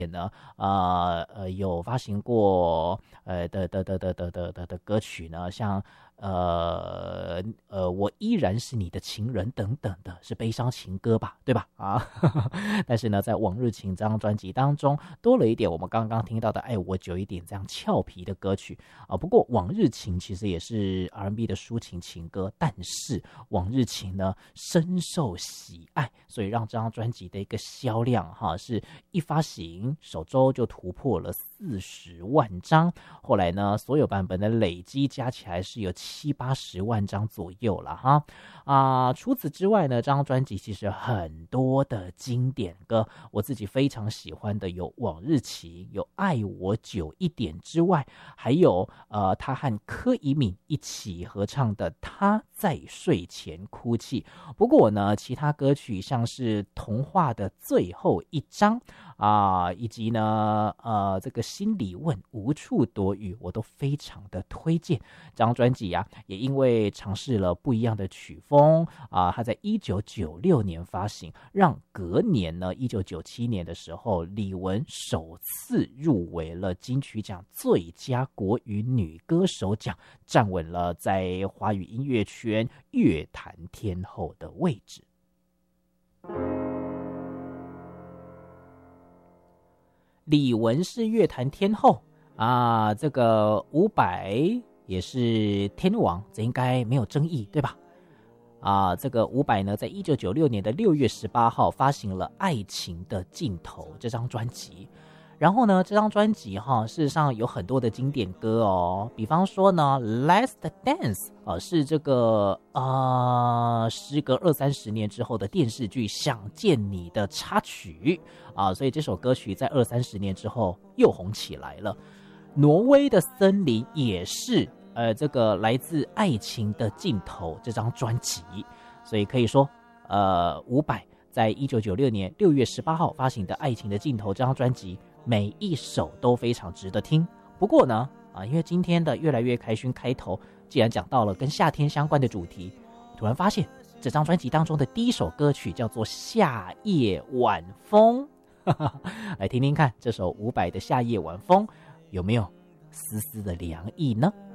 有发行过的歌曲呢，像我依然是你的情人等等的，是悲伤情歌吧，对吧？啊，但是呢，在往日情这张专辑当中，多了一点我们刚刚听到的爱我久一点这样俏皮的歌曲啊。不过往日情其实也是 R&B 的抒情情歌，但是往日情呢深受喜爱，所以让这张专辑的一个销量是一发行首周就突破了40万张，后来呢所有版本的累积加起来是有70-80万张左右了哈。除此之外呢，这张专辑其实很多的经典歌，我自己非常喜欢的有往日情，有爱我久一点之外，还有他和柯以敏一起合唱的他在睡前哭泣。不过呢，其他歌曲像是童话的最后一章以及呢这个心里问无处躲雨，我都非常的推荐。这张专辑也因为尝试了不一样的曲风它在1996年发行，让隔年呢1997年的时候，李玟首次入围了金曲奖最佳国语女歌手奖，站稳了在华语音乐圈乐坛天后的位置。李玟是乐坛天后这个伍佰也是天王，这应该没有争议，对吧？这个伍佰呢，在1996年的6月18号发行了《爱情的尽头》这张专辑。然后呢，这张专辑事实上有很多的经典歌哦，比方说呢，《Last Dance》是这个时隔20-30年之后的电视剧《想见你》的插曲所以这首歌曲在20-30年之后又红起来了。挪威的森林也是这个来自《爱情的尽头》这张专辑，所以可以说伍佰在1996年6月18号发行的《爱情的尽头》这张专辑，每一首都非常值得听。不过呢因为今天的越来越开心开头既然讲到了跟夏天相关的主题，突然发现这张专辑当中的第一首歌曲叫做《夏夜晚风》来听听看这首伍佰的《夏夜晚风》有没有丝丝的凉意呢？